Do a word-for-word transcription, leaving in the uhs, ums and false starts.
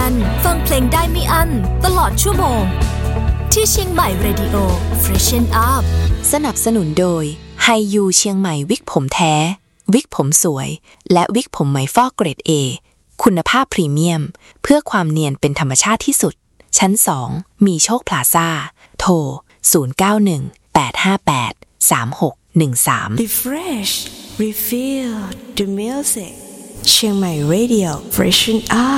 วันฟังเพลงได้ไม่อั้นตลอดชั่วโมงที่เชียงใหม่ Radio Freshen Up สนับสนุนโดยไฮยูเชียงใหม่วิกผมแท้วิกผมสวยและวิกผมไหมฟอกเกรด A คุณภาพพรีเมียมเพื่อความเนียนเป็นธรรมชาติที่สุดชั้นสองมีโชคพลาซ่าโทรศูนย์ เก้า หนึ่ง แปด ห้า แปด สาม หก หนึ่ง สาม Refresh Refill the music เชียงใหม่ Radio Freshen Up